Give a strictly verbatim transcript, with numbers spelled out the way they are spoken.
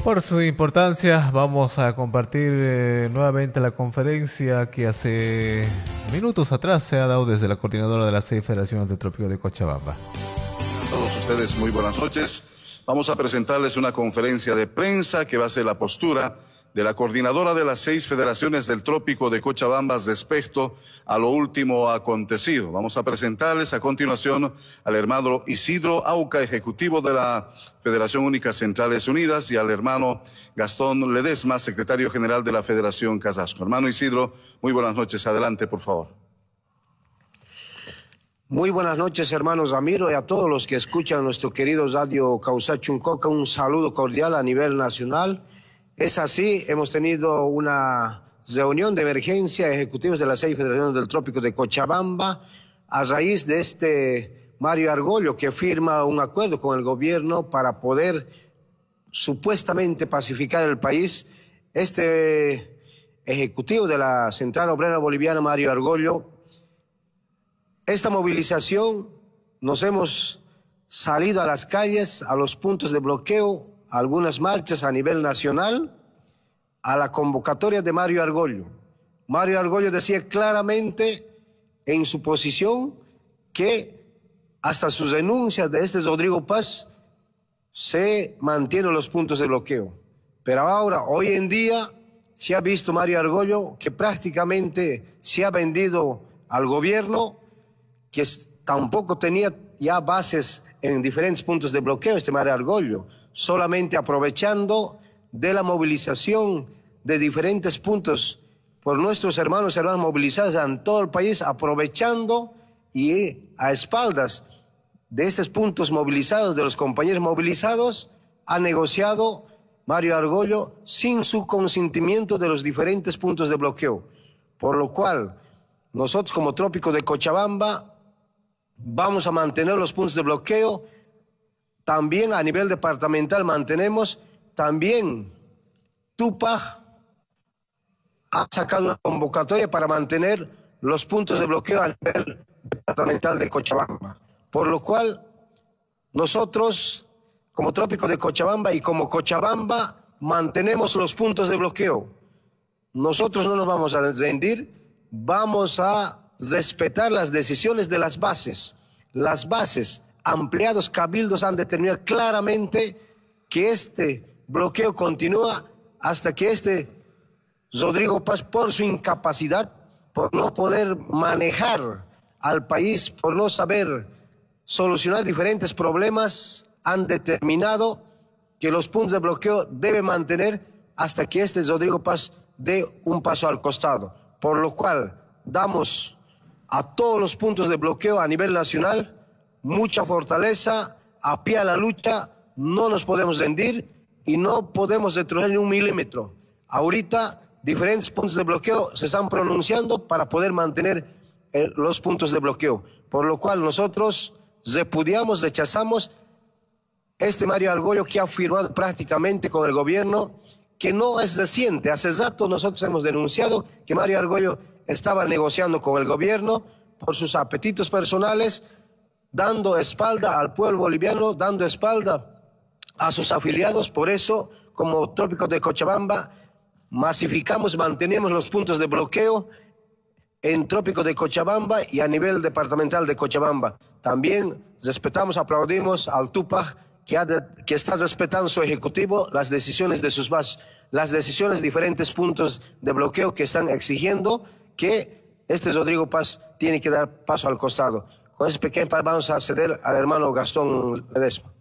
Por su importancia, vamos a compartir eh, nuevamente la conferencia que hace minutos atrás se ha dado desde la coordinadora de las seis federaciones del Trópico de Cochabamba. A todos ustedes, muy buenas noches. Vamos a presentarles una conferencia de prensa que va a ser la postura de la coordinadora de las seis federaciones del Trópico de Cochabamba respecto a lo último acontecido. Vamos a presentarles a continuación al hermano Isidro Auca, ejecutivo de la Federación Única Centrales Unidas, y al hermano Gastón Ledesma, secretario general de la Federación Casasco. Hermano Isidro, muy buenas noches. Adelante, por favor. Muy buenas noches, hermanos Ramiro, y a todos los que escuchan nuestro querido radio Causachuncoca, un saludo cordial a nivel nacional. Es así, hemos tenido una reunión de emergencia, ejecutivos de las seis federaciones del Trópico de Cochabamba, a raíz de este Mario Argollo, que firma un acuerdo con el gobierno para poder supuestamente pacificar el país. Este ejecutivo de la Central Obrera Boliviana, Mario Argollo, esta movilización nos hemos salido a las calles, a los puntos de bloqueo, algunas marchas a nivel nacional, a la convocatoria de Mario Argollo. Mario Argollo decía claramente en su posición que hasta sus denuncias de este Rodrigo Paz se mantienen los puntos de bloqueo. Pero ahora, hoy en día, se ha visto Mario Argollo que prácticamente se ha vendido al gobierno, que tampoco tenía ya bases en diferentes puntos de bloqueo este Mario Argollo, solamente aprovechando de la movilización de diferentes puntos por nuestros hermanos y hermanas movilizados en todo el país, aprovechando y a espaldas de estos puntos movilizados, de los compañeros movilizados, ha negociado Mario Argollo sin su consentimiento de los diferentes puntos de bloqueo. Por lo cual, nosotros como Trópico de Cochabamba vamos a mantener los puntos de bloqueo. También a nivel departamental mantenemos, también Tupac ha sacado una convocatoria para mantener los puntos de bloqueo a nivel departamental de Cochabamba. Por lo cual, nosotros, como Trópico de Cochabamba y como Cochabamba, mantenemos los puntos de bloqueo. Nosotros no nos vamos a rendir, vamos a respetar las decisiones de las bases. Las bases, ampliados cabildos han determinado claramente que este bloqueo continúa hasta que este Rodrigo Paz, por su incapacidad, por no poder manejar al país, por no saber solucionar diferentes problemas, han determinado que los puntos de bloqueo deben mantener hasta que este Rodrigo Paz dé un paso al costado. Por lo cual damos a todos los puntos de bloqueo a nivel nacional mucha fortaleza, a pie a la lucha, no nos podemos rendir y no podemos retroceder ni un milímetro. Ahorita diferentes puntos de bloqueo se están pronunciando para poder mantener eh, los puntos de bloqueo, por lo cual nosotros repudiamos, rechazamos este Mario Argollo que ha firmado prácticamente con el gobierno, que no es reciente. Hace rato nosotros hemos denunciado que Mario Argollo estaba negociando con el gobierno por sus apetitos personales, dando espalda al pueblo boliviano, dando espalda a sus afiliados. Por eso, como Trópico de Cochabamba, masificamos, mantenemos los puntos de bloqueo en Trópico de Cochabamba y a nivel departamental de Cochabamba. También respetamos, aplaudimos al Tupac, que, ha de, que está respetando su ejecutivo, las decisiones de sus bases, las decisiones de diferentes puntos de bloqueo que están exigiendo que este Rodrigo Paz tiene que dar paso al costado. Con ese pequeño par vamos a ceder al hermano Gastón Ledesma.